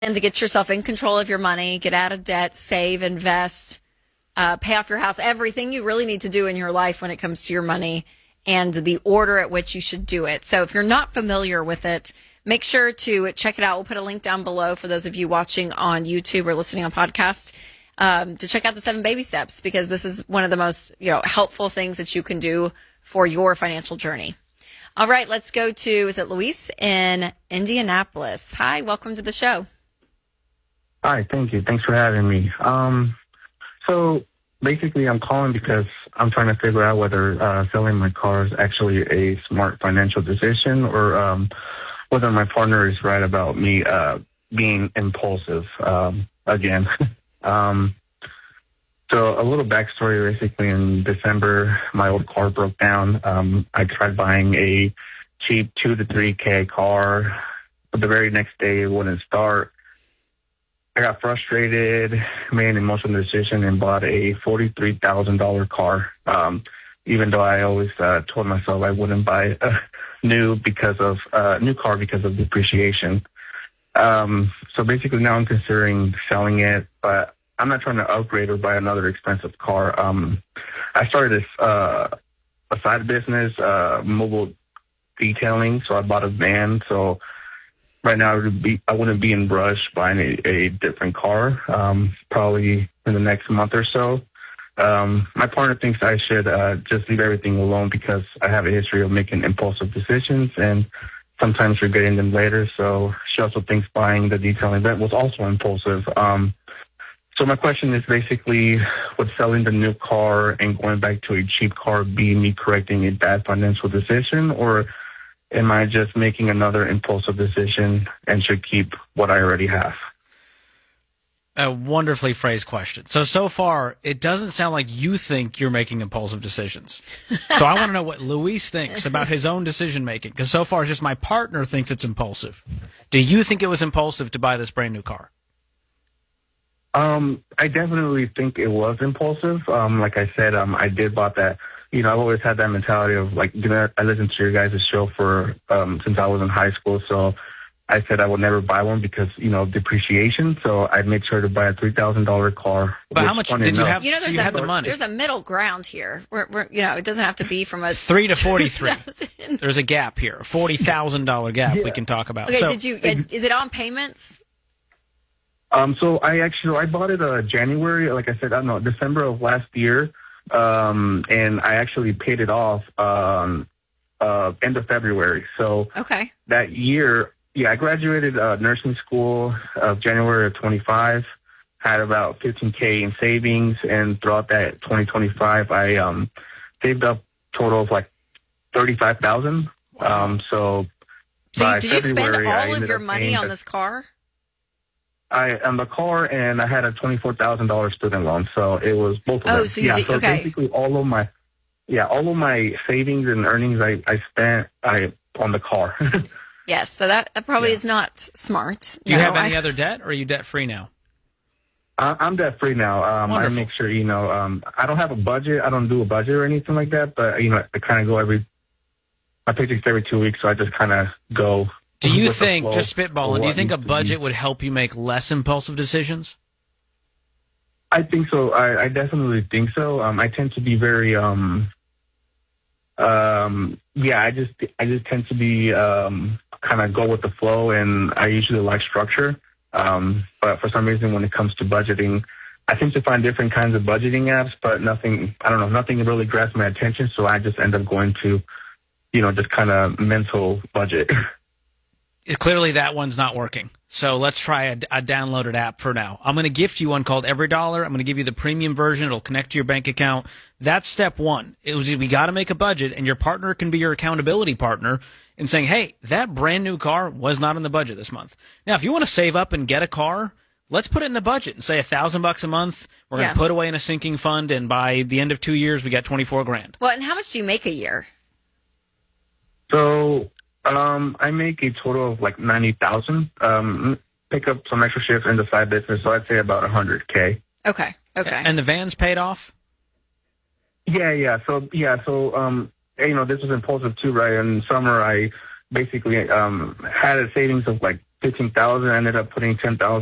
and to get yourself in control of your money, get out of debt, save, invest, pay off your house, everything you really need to do in your life when it comes to your money and the order at which you should do it. So if you're not familiar with it, make sure to check it out. We'll put a link down below for those of you watching on YouTube or listening on podcast to check out the 7 baby steps, because this is one of the most helpful things that you can do for your financial journey. All right, let's go to, is it Luis in Indianapolis? Hi, welcome to the show. Hi, thank you. Thanks for having me. So basically I'm calling because I'm trying to figure out whether selling my car is actually a smart financial decision, or whether my partner is right about me being impulsive again. So a little backstory, basically in December, my old car broke down. I tried buying a cheap 2 to 3K car, but the very next day it wouldn't start. I got frustrated, made an emotional decision, and bought a $43,000 car. Even though I always told myself I wouldn't buy a new car because of depreciation. So basically now I'm considering selling it, but I'm not trying to upgrade or buy another expensive car. I started this a side business, mobile detailing, so I bought a van. So right now I wouldn't be in rush buying a different car, probably in the next month or so. My partner thinks I should just leave everything alone because I have a history of making impulsive decisions and sometimes regretting them later. So she also thinks buying the detailing event was also impulsive. So my question is basically, would selling the new car and going back to a cheap car be me correcting a bad financial decision, or am I just making another impulsive decision and should keep what I already have? A wonderfully phrased question. So far, it doesn't sound like you think you're making impulsive decisions. So I want to know what Luis thinks about his own decision-making, because so far it's just my partner thinks it's impulsive. Do you think it was impulsive to buy this brand new car? I definitely think it was impulsive. Like I said, I did bought that. I've always had that mentality of I listened to your guys' show for since I was in high school. So I said I would never buy one because, depreciation. So I made sure to buy a $3,000 car. But how much did you have? You had the money. There's a middle ground here. It doesn't have to be from a 3 to 43. There's a gap here, a $40,000 gap we can talk about. Okay, so, is it on payments? So I bought it January, like I said, December of last year. And I actually paid it off end of February. So okay. That year, I graduated nursing school of January of 25, had about $15K in savings, and throughout that 2025, I saved up total of $35,000. Wow. So did you spend all of your money on this car? On the car, and I had a $24,000 student loan, so it was both of them. Oh, so you did, so okay. Basically all of my savings and earnings I spent on the car. Yes, so that probably is not smart. Do you have any other debt, or are you debt free now? I'm debt free now. I make sure I don't have a budget. I don't do a budget or anything like that, but I kind of go my paycheck's every 2 weeks, so I just kind of go. Do you think, just spitballing, do you think a budget would help you make less impulsive decisions? I think so. I definitely think so. I tend to be very, I just tend to be, kind of go with the flow, and I usually like structure. But for some reason, when it comes to budgeting, I tend to find different kinds of budgeting apps, but nothing really grabs my attention. So I just end up going to, just kind of mental budget. Clearly that one's not working. So let's try a downloaded app for now. I'm going to gift you one called EveryDollar. I'm going to give you the premium version. It'll connect to your bank account. That's step one. We got to make a budget, and your partner can be your accountability partner in saying, hey, that brand new car was not in the budget this month. Now, if you want to save up and get a car, let's put it in the budget and say $1,000 a month. We're going to put away in a sinking fund, and by the end of 2 years, we got $24,000. Well, and how much do you make a year? So I make a total of 90,000. Pick up some extra shifts in the side business, so I'd say about 100K. Okay. And the van's paid off? Yeah. So this was impulsive too, right? In summer, I basically had a savings of 15,000. I ended up putting 10,000